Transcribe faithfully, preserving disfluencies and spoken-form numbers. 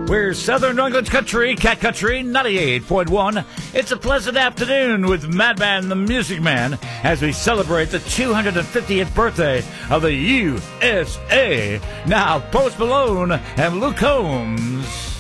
We're Southern New England Country, Cat Country ninety-eight point one. It's a pleasant afternoon with Madman the Music Man as we celebrate the two hundred fiftieth birthday of the U S A. Now, Post Malone and Luke Combs.